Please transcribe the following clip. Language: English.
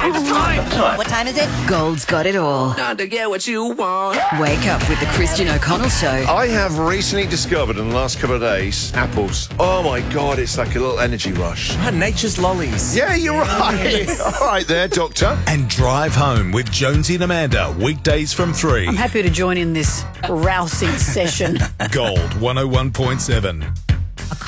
It's time. What time is it? Gold's got it all. Time to get what you want. Wake up with the Christian O'Connell Show. I have recently discovered in the last couple of days, apples. Oh my God, it's like a little energy rush. Nature's lollies. Yeah, you're right. All right there, Doctor. And Drive Home with Jonesy and Amanda, weekdays from 3. I'm happy to join in this rousing session. Gold 101.7.